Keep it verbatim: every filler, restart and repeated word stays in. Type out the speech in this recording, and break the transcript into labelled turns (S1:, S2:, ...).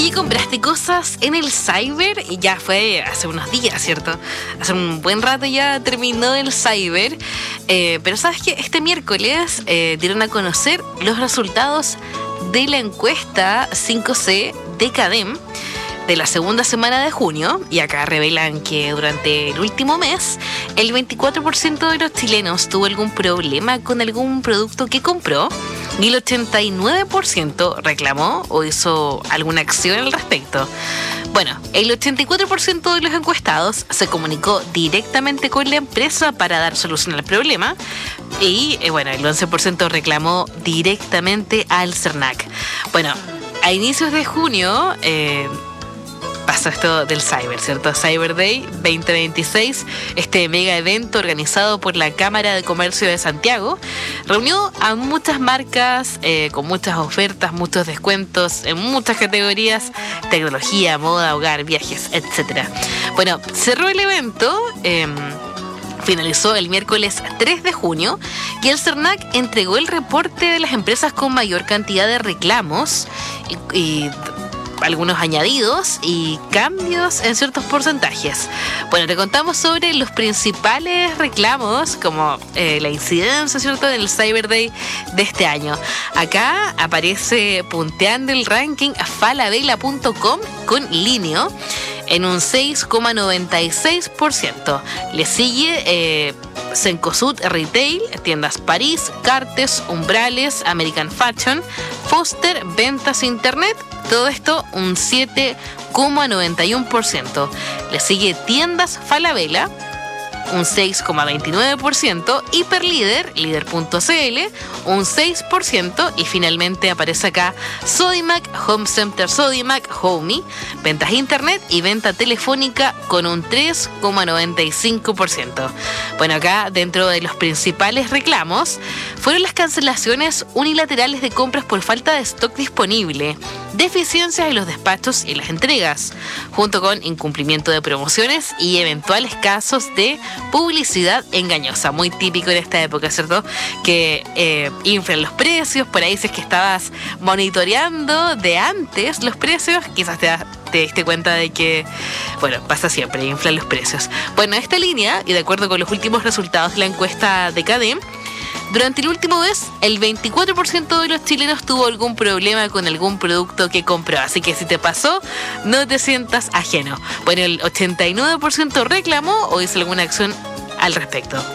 S1: Oye, ¿compraste cosas en el Cyber? Y ya fue hace unos días, ¿cierto? Hace un buen rato ya terminó el Cyber. Eh, pero ¿sabes qué? Este miércoles eh, dieron a conocer los resultados de la encuesta cinco C de Cadem de la segunda semana de junio, y acá revelan que durante el último mes el veinticuatro por ciento de los chilenos tuvo algún problema con algún producto que compró y el ochenta y nueve por ciento reclamó o hizo alguna acción al respecto. Bueno, el ochenta y cuatro por ciento de los encuestados se comunicó directamente con la empresa para dar solución al problema y eh, bueno, el once por ciento reclamó directamente al CERNAC. Bueno, a inicios de junio eh, pasó esto del Cyber, ¿cierto? Cyber Day veinte veintiséis, este mega evento organizado por la Cámara de Comercio de Santiago, reunió a muchas marcas eh, con muchas ofertas, muchos descuentos en muchas categorías: tecnología, moda, hogar, viajes, etcétera. Bueno, cerró el evento, eh, finalizó el miércoles tres de junio y el CERNAC entregó el reporte de las empresas con mayor cantidad de reclamos y, y algunos añadidos y cambios en ciertos porcentajes. Bueno, te contamos sobre los principales reclamos, como eh, la incidencia, ¿cierto?, del Cyber Day de este año. Acá aparece punteando el ranking falabella punto com con Linio en un seis coma noventa y seis por ciento. Le sigue eh, Cencosud Retail, tiendas París, Cartes, Umbrales, American Fashion, Foster, Ventas Internet. Todo esto un siete coma noventa y uno por ciento. Le sigue Tiendas Falabella, un seis coma veintinueve por ciento, Hiperlíder, líder punto c l, un seis por ciento, y finalmente aparece acá Sodimac, Home Center Sodimac, Homey, ventas internet y venta telefónica con un tres coma noventa y cinco por ciento. Bueno, acá dentro de los principales reclamos fueron las cancelaciones unilaterales de compras por falta de stock disponible, deficiencias en los despachos y las entregas, junto con incumplimiento de promociones y eventuales casos de publicidad engañosa, muy típico en esta época, ¿cierto? Que eh, inflan los precios. Por ahí, si es que estabas monitoreando de antes los precios, quizás te, da, te diste cuenta de que, bueno, pasa siempre, inflan los precios. Bueno, esta línea, y de acuerdo con los últimos resultados de la encuesta de Cadem, durante el último mes, el veinticuatro por ciento de los chilenos tuvo algún problema con algún producto que compró. Así que si te pasó, no te sientas ajeno. Bueno, el ochenta y nueve por ciento reclamó o hizo alguna acción al respecto.